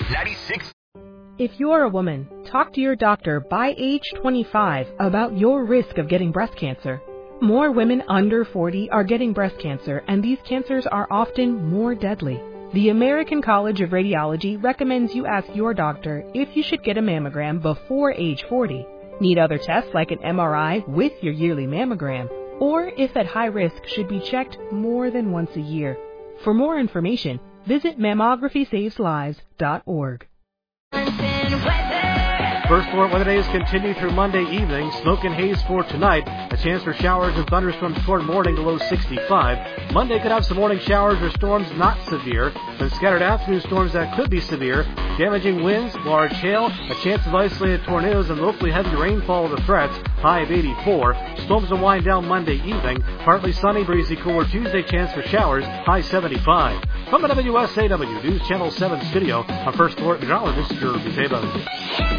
96. If you're a woman, talk to your doctor by age 25 about your risk of getting breast cancer. More women under 40 are getting breast cancer, and these cancers are often more deadly. The American College of Radiology recommends you ask your doctor if you should get a mammogram before age 40. Need other tests like an MRI with your yearly mammogram, or if at high risk should be checked more than once a year. For more information, visit mammography-saves-lives.org. First Alert weather days continue through Monday evening. Smoke and haze for tonight. A chance for showers and thunderstorms toward morning to low 65. Monday could have some morning showers or storms not severe. Then scattered afternoon storms that could be severe. Damaging winds, large hail, a chance of isolated tornadoes, and locally heavy rainfall are the threats. High of 84. Storms will wind down Monday evening. Partly sunny, breezy, cooler Tuesday. Chance for showers. High 75. From the WSAW News Channel 7 studio, our First Alert meteorologist, Kirby Zabos.